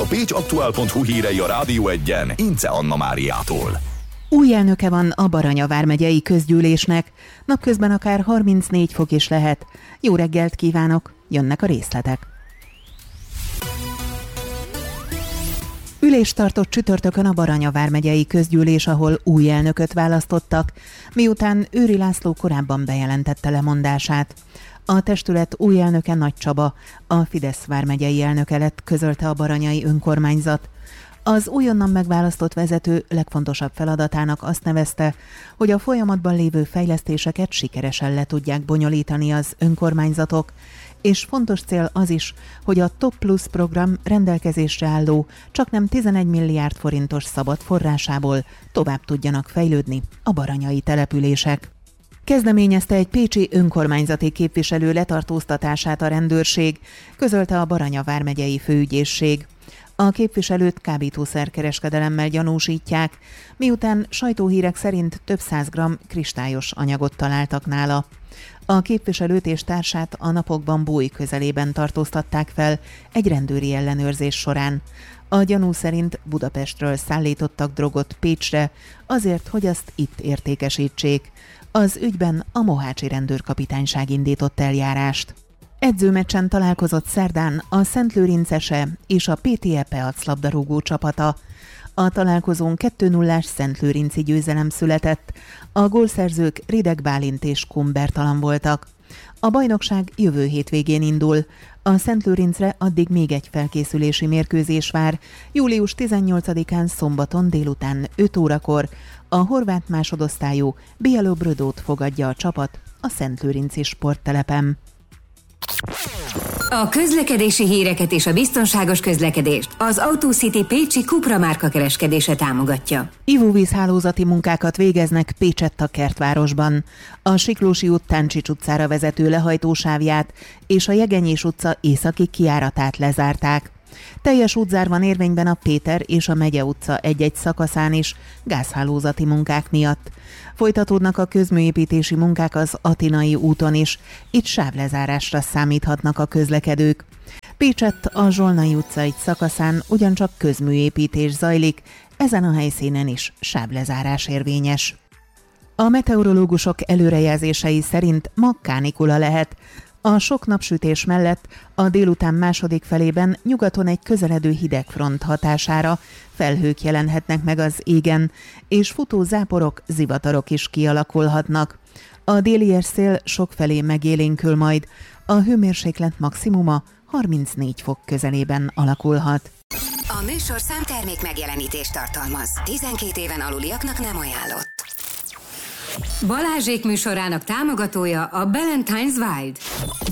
A pécsaktuál.hu hírei a Rádió 1-en Ince Anna Máriától. Új elnöke van a Baranya vármegyei közgyűlésnek, napközben akár 34 fok is lehet. Jó reggelt kívánok, jönnek a részletek. Ülést tartott csütörtökön a Baranya vármegyei közgyűlés, ahol új elnököt választottak, miután Őri László korábban bejelentette lemondását. A testület új elnöke Nagy Csaba, a Fidesz vármegyei elnöke lett, közölte a baranyai önkormányzat. Az újonnan megválasztott vezető legfontosabb feladatának azt nevezte, hogy a folyamatban lévő fejlesztéseket sikeresen le tudják bonyolítani az önkormányzatok, és fontos cél az is, hogy a Top Plus program rendelkezésre álló, csaknem 11 milliárd forintos szabad forrásából tovább tudjanak fejlődni a baranyai települések. Kezdeményezte egy pécsi önkormányzati képviselő letartóztatását a rendőrség, közölte a Baranya vármegyei főügyészség. A képviselőt kábítószerkereskedelemmel gyanúsítják, miután sajtóhírek szerint több 100 g kristályos anyagot találtak nála. A képviselőt és társát a napokban Bói közelében tartóztatták fel egy rendőri ellenőrzés során. A gyanú szerint Budapestről szállítottak drogot Pécsre, azért, hogy azt itt értékesítsék. Az ügyben a mohácsi rendőrkapitányság indított eljárást. Edzőmeccsen találkozott szerdán a Szentlőrincese és a PTE Peac labdarúgó csapata. A találkozón 2-0-ás szentlőrinci győzelem született, a gólszerzők Rideg Bálint és Kun Bertalan voltak. A bajnokság jövő hétvégén indul. A Szentlőrincre addig még egy felkészülési mérkőzés vár, július 18-án szombaton délután 5 órakor a horvát másodosztályú Bielobrödót fogadja a csapat a Szentlőrinci sporttelepen. A közlekedési híreket és a biztonságos közlekedést az Autocity pécsi Cupra márka kereskedése támogatja. Ivóvízhálózati munkákat végeznek Pécsett a Kertvárosban. A Siklósi út Táncsics utcára vezető lehajtósávját és a Jegenyés utca északi kijáratát lezárták. Teljes útzár van érvényben a Péter és a Megye utca egy-egy szakaszán is gázhálózati munkák miatt. Folytatódnak a közműépítési munkák az Atinai úton is, itt sávlezárásra számíthatnak a közlekedők. Pécsett a Zsolnai utca egy szakaszán ugyancsak közműépítés zajlik, ezen a helyszínen is sávlezárás érvényes. A meteorológusok előrejelzései szerint ma kánikula lehet. A sok napsütés mellett a délután második felében nyugaton egy közeledő hidegfront hatására felhők jelenhetnek meg az égen, és futó záporok, zivatarok is kialakulhatnak. A déli szél sokfelé megélénkül majd, a hőmérséklet maximuma 34 fok közelében alakulhat. A műsorszám termék megjelenítést tartalmaz. 12 éven aluliaknak nem ajánlott. Balázsék műsorának támogatója a Ballantines Wild.